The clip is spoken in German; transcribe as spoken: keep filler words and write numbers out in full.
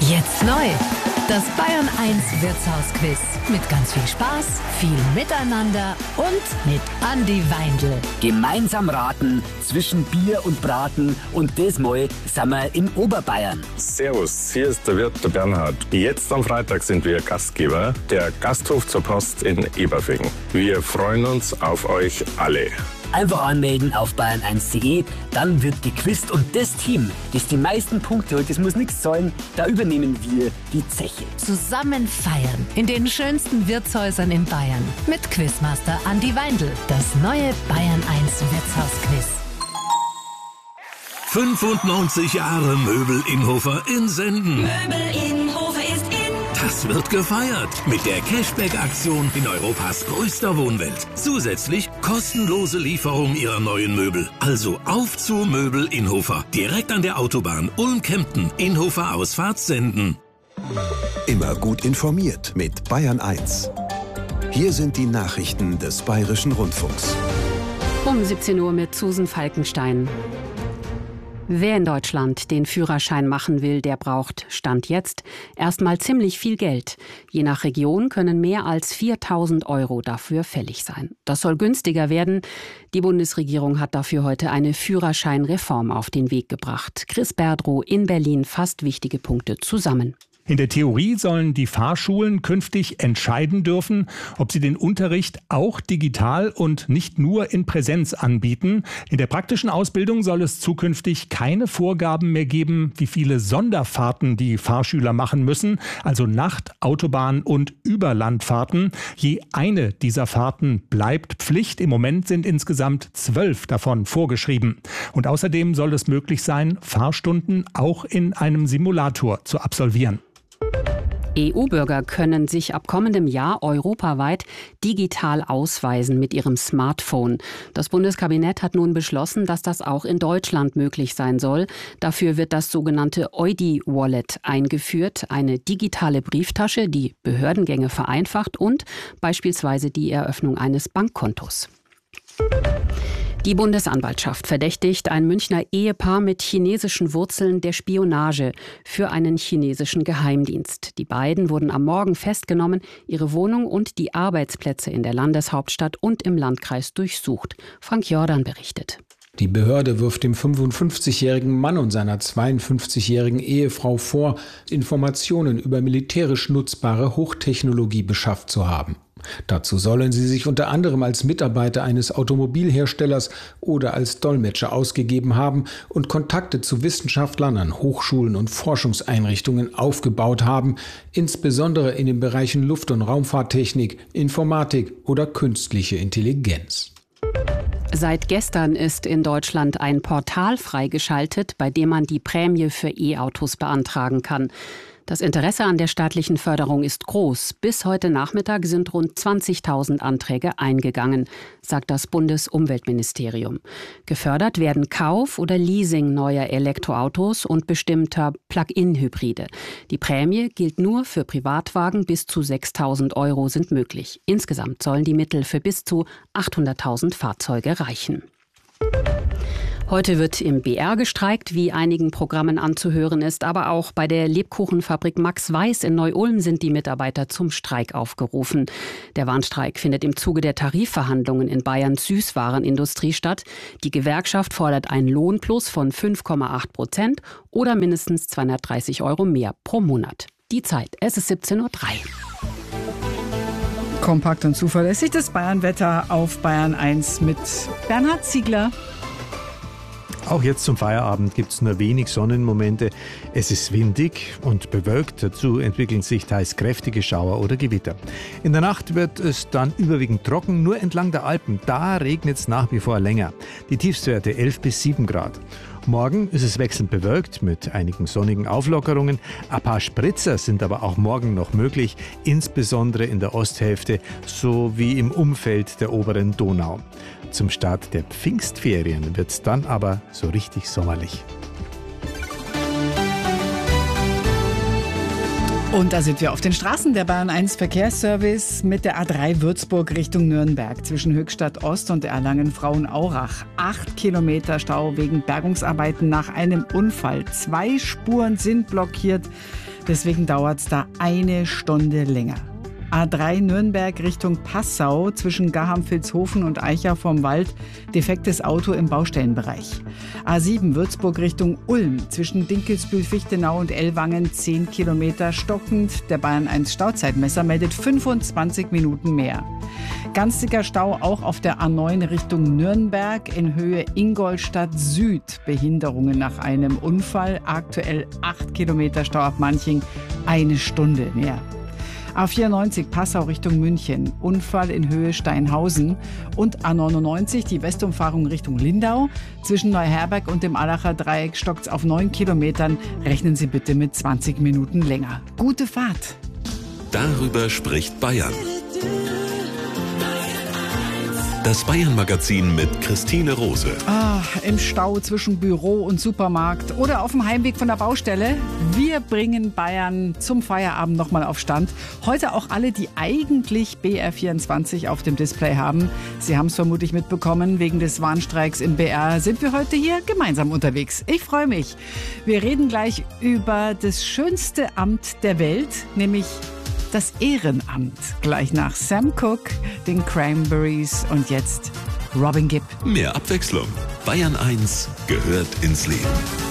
Jetzt neu. Das Bayern eins Wirtshausquiz. Mit ganz viel Spaß, viel Miteinander und mit Andi Weindl. Gemeinsam raten zwischen Bier und Braten und das Mal sind wir in Oberbayern. Servus, hier ist der Wirt der Bernhard. Jetzt am Freitag sind wir Gastgeber, der Gasthof zur Post in Eberfing. Wir freuen uns auf euch alle. Einfach anmelden auf bayern eins punkt de, dann wird gequizt und das Team, das die meisten Punkte holt, das muss nichts zahlen, da übernehmen wir die Zeche. Zusammen feiern in den schönsten Wirtshäusern in Bayern mit Quizmaster Andi Weindl. Das neue Bayern eins Wirtshausquiz. fünfundneunzig Jahre Möbel Innhofer in Senden. Möbel Innhofer ist in. Das wird gefeiert mit der Cashback-Aktion in Europas größter Wohnwelt. Zusätzlich kostenlose Lieferung Ihrer neuen Möbel. Also auf zu Möbel Innhofer. Direkt an der Autobahn Ulm-Kempten. Innhofer Ausfahrt Senden. Immer gut informiert mit Bayern eins. Hier sind die Nachrichten des Bayerischen Rundfunks. Um siebzehn Uhr mit Susan Falkenstein. Wer in Deutschland den Führerschein machen will, der braucht, Stand jetzt, erstmal ziemlich viel Geld. Je nach Region können mehr als viertausend Euro dafür fällig sein. Das soll günstiger werden. Die Bundesregierung hat dafür heute eine Führerscheinreform auf den Weg gebracht. Chris Berdrow in Berlin fasst wichtige Punkte zusammen. In der Theorie sollen die Fahrschulen künftig entscheiden dürfen, ob sie den Unterricht auch digital und nicht nur in Präsenz anbieten. In der praktischen Ausbildung soll es zukünftig keine Vorgaben mehr geben, wie viele Sonderfahrten die Fahrschüler machen müssen, also Nacht-, Autobahn- und Überlandfahrten. Je eine dieser Fahrten bleibt Pflicht. Im Moment sind insgesamt zwölf davon vorgeschrieben. Und außerdem soll es möglich sein, Fahrstunden auch in einem Simulator zu absolvieren. E U-Bürger können sich ab kommendem Jahr europaweit digital ausweisen mit ihrem Smartphone. Das Bundeskabinett hat nun beschlossen, dass das auch in Deutschland möglich sein soll. Dafür wird das sogenannte Eudi-Wallet eingeführt, eine digitale Brieftasche, die Behördengänge vereinfacht und beispielsweise die Eröffnung eines Bankkontos. Die Bundesanwaltschaft verdächtigt ein Münchner Ehepaar mit chinesischen Wurzeln der Spionage für einen chinesischen Geheimdienst. Die beiden wurden am Morgen festgenommen, ihre Wohnung und die Arbeitsplätze in der Landeshauptstadt und im Landkreis durchsucht. Frank Jordan berichtet. Die Behörde wirft dem fünfundfünfzigjährigen Mann und seiner zweiundfünfzigjährigen Ehefrau vor, Informationen über militärisch nutzbare Hochtechnologie beschafft zu haben. Dazu sollen sie sich unter anderem als Mitarbeiter eines Automobilherstellers oder als Dolmetscher ausgegeben haben und Kontakte zu Wissenschaftlern an Hochschulen und Forschungseinrichtungen aufgebaut haben, insbesondere in den Bereichen Luft- und Raumfahrttechnik, Informatik oder künstliche Intelligenz. Seit gestern ist in Deutschland ein Portal freigeschaltet, bei dem man die Prämie für E-Autos beantragen kann. Das Interesse an der staatlichen Förderung ist groß. Bis heute Nachmittag sind rund zwanzigtausend Anträge eingegangen, sagt das Bundesumweltministerium. Gefördert werden Kauf oder Leasing neuer Elektroautos und bestimmter Plug-in-Hybride. Die Prämie gilt nur für Privatwagen, bis zu sechstausend Euro sind möglich. Insgesamt sollen die Mittel für bis zu achthunderttausend Fahrzeuge reichen. Heute wird im B R gestreikt, wie einigen Programmen anzuhören ist. Aber auch bei der Lebkuchenfabrik Max Weiß in Neu-Ulm sind die Mitarbeiter zum Streik aufgerufen. Der Warnstreik findet im Zuge der Tarifverhandlungen in Bayerns Süßwarenindustrie statt. Die Gewerkschaft fordert einen Lohnplus von fünf Komma acht Prozent oder mindestens zweihundertdreißig Euro mehr pro Monat. Die Zeit, es ist siebzehn Uhr drei. Kompakt und zuverlässig das Bayern-Wetter auf Bayern eins mit Bernhard Ziegler. Auch jetzt zum Feierabend gibt es nur wenig Sonnenmomente. Es ist windig und bewölkt. Dazu entwickeln sich teils kräftige Schauer oder Gewitter. In der Nacht wird es dann überwiegend trocken. Nur entlang der Alpen, da regnet es nach wie vor länger. Die Tiefstwerte elf bis sieben Grad. Morgen ist es wechselnd bewölkt mit einigen sonnigen Auflockerungen. Ein paar Spritzer sind aber auch morgen noch möglich, insbesondere in der Osthälfte sowie im Umfeld der oberen Donau. Zum Start der Pfingstferien wird es dann aber so richtig sommerlich. Und da sind wir auf den Straßen. Der Bayern eins Verkehrsservice mit der A drei Würzburg Richtung Nürnberg zwischen Höchstadt Ost und Erlangen-Frauenaurach. Acht Kilometer Stau wegen Bergungsarbeiten nach einem Unfall. Zwei Spuren sind blockiert. Deswegen dauert es da eine Stunde länger. A drei Nürnberg Richtung Passau zwischen Gaham-Vilshofen und Eichach vom Wald. Defektes Auto im Baustellenbereich. A sieben Würzburg Richtung Ulm zwischen Dinkelsbühl-Fichtenau und Ellwangen zehn Kilometer stockend. Der Bayern eins Stauzeitmesser meldet fünfundzwanzig Minuten mehr. Ganz dicker Stau auch auf der A neun Richtung Nürnberg in Höhe Ingolstadt Süd. Behinderungen nach einem Unfall. Aktuell acht Kilometer Stau ab Manching. Eine Stunde mehr. A vierundneunzig Passau Richtung München, Unfall in Höhe Steinhausen. Und A neunundneunzig, die Westumfahrung Richtung Lindau. Zwischen Neuherberg und dem Allacher Dreieck stockt's auf neun Kilometern. Rechnen Sie bitte mit zwanzig Minuten länger. Gute Fahrt. Darüber spricht Bayern. Das Bayern-Magazin mit Christine Rose. Ah, im Stau zwischen Büro und Supermarkt oder auf dem Heimweg von der Baustelle. Wir bringen Bayern zum Feierabend nochmal auf Stand. Heute auch alle, die eigentlich B R vierundzwanzig auf dem Display haben. Sie haben es vermutlich mitbekommen, wegen des Warnstreiks im B R sind wir heute hier gemeinsam unterwegs. Ich freue mich. Wir reden gleich über das schönste Amt der Welt, nämlich das Ehrenamt. Gleich nach Sam Cooke, den Cranberries und jetzt Robin Gibb. Mehr Abwechslung. Bayern eins gehört ins Leben.